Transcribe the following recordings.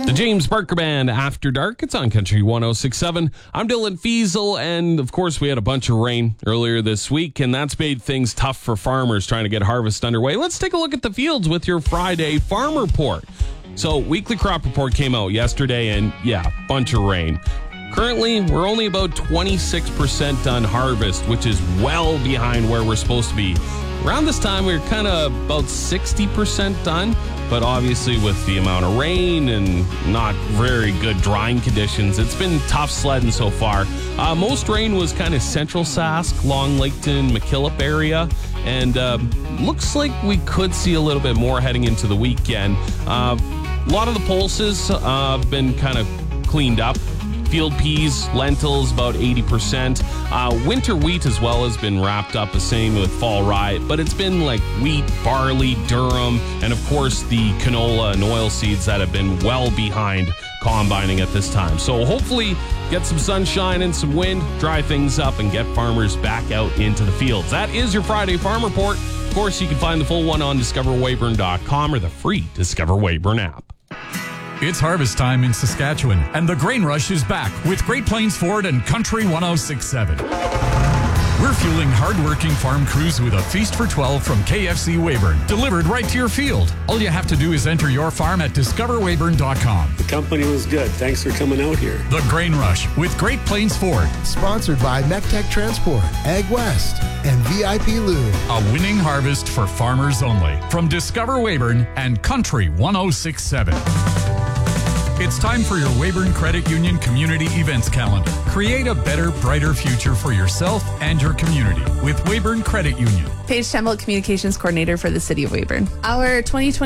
The James Barker Band, After Dark. It's on Country 106.7. I'm Dylan Fiesel, and of course we had a bunch of rain earlier this week, and that's made things tough for farmers trying to get harvest underway. Let's take a look at the fields with your Friday Farm Report. So, weekly crop report came out yesterday, and yeah, bunch of rain. Currently, we're only about 26% done harvest, which is well behind where we're supposed to be. Around this time, we were kind of about 60% done. But obviously with the amount of rain and not very good drying conditions, it's been tough sledding so far. Most rain was kind of central Sask, Long Laketon, McKillop area. And looks like we could see a little bit more heading into the weekend. A lot of the pulses have been kind of cleaned up. Field peas, lentils, about 80%. Winter wheat as well has been wrapped up, the same with fall rye. But it's been like wheat, barley, durum, and of course the canola and oil seeds that have been well behind combining at this time. So hopefully get some sunshine and some wind, dry things up, and get farmers back out into the fields. That is your Friday Farm Report. Of course, you can find the full one on discoverweyburn.com or the free Discover Weyburn app. It's harvest time in Saskatchewan, and the Grain Rush is back with Great Plains Ford and Country 106.7. We're fueling hard-working farm crews with a feast for 12 from KFC Weyburn, delivered right to your field. All you have to do is enter your farm at discoverweyburn.com. The company was good. Thanks for coming out here. The Grain Rush with Great Plains Ford. Sponsored by MechTech Transport, Ag West, and VIP Lube. A winning harvest for farmers only. From Discover Weyburn and Country 106.7. It's time for your Weyburn Credit Union Community Events Calendar. Create a better, brighter future for yourself and your community with Weyburn Credit Union. Paige Temple, Communications Coordinator for the City of Weyburn. Our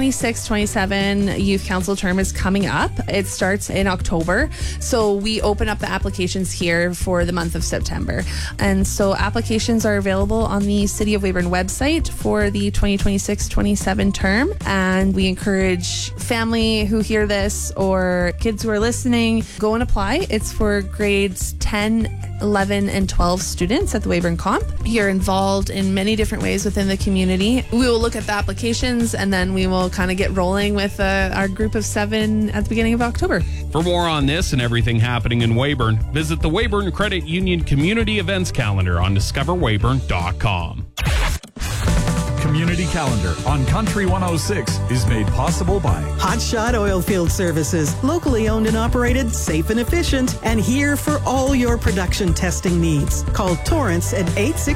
2026-27 Youth Council term is coming up. It starts in October, so we open up the applications here for the month of September. And so applications are available on the City of Weyburn website for the 2026-27 term. And we encourage family who hear this or kids who are listening, go and apply. It's for grades 10, 11, and 12 students at the Weyburn Comp. You're involved in many different ways within the community. We will look at the applications and then we will kind of get rolling with our group of 7 at the beginning of October. For more on this and everything happening in Weyburn, visit the Weyburn Credit Union Community Events Calendar on discoverweyburn.com. Community Calendar on Country 106 is made possible by Hot Shot Oilfield Services, locally owned and operated, safe and efficient, and here for all your production testing needs. Call Torrance at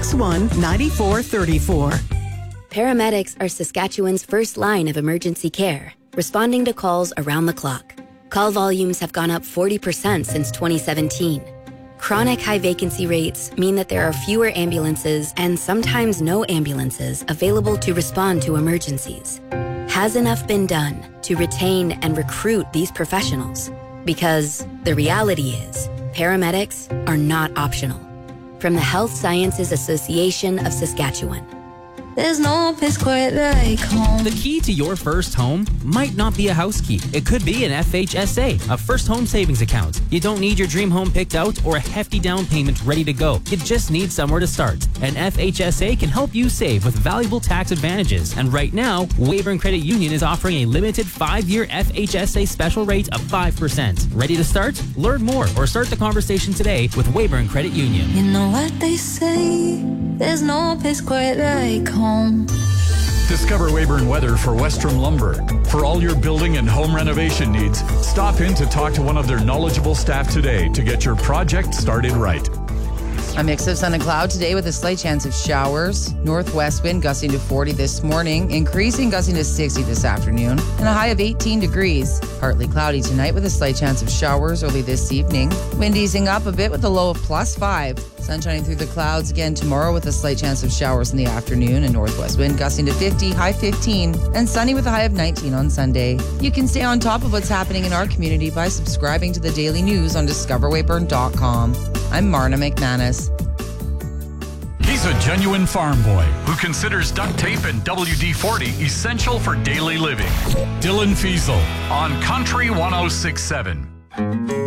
861-9434. Paramedics are Saskatchewan's first line of emergency care, responding to calls around the clock. Call volumes have gone up 40% since 2017. Chronic high vacancy rates mean that there are fewer ambulances and sometimes no ambulances available to respond to emergencies. Has enough been done to retain and recruit these professionals? Because the reality is, paramedics are not optional. From the Health Sciences Association of Saskatchewan. There's no place quite like home. The key to your first home might not be a house key. It could be an FHSA, a first home savings account. You don't need your dream home picked out or a hefty down payment ready to go. You just need somewhere to start. An FHSA can help you save with valuable tax advantages. And right now, Weyburn Credit Union is offering a limited 5-year FHSA special rate of 5%. Ready to start? Learn more or start the conversation today with Weyburn Credit Union. You know what they say, there's no place quite like home. Discover Weyburn weather for Westrom Lumber. For all your building and home renovation needs, stop in to talk to one of their knowledgeable staff today to get your project started right. A mix of sun and cloud today with a slight chance of showers. Northwest wind gusting to 40 this morning, increasing gusting to 60 this afternoon, and a high of 18 degrees. Partly cloudy tonight with a slight chance of showers early this evening. Wind easing up a bit with a low of +5. Sun shining through the clouds again tomorrow with a slight chance of showers in the afternoon, and northwest wind gusting to 50, high 15, and sunny with a high of 19 on Sunday. You can stay on top of what's happening in our community by subscribing to the daily news on discoverweyburn.com. I'm Marna McManus. He's a genuine farm boy who considers duct tape and WD-40 essential for daily living. Dylan Fiesel on Country 106.7.